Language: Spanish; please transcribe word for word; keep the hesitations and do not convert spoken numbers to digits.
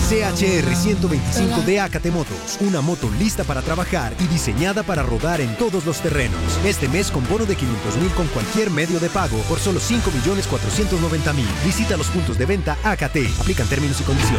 C H R ciento veinticinco de Acate Motos, una moto lista para trabajar y diseñada para rodar en todos los terrenos. Este mes con bono de quinientos mil con cualquier medio de pago por solo cinco millones cuatrocientos noventa mil. Visita los puntos de venta Acate. Aplican términos y condiciones.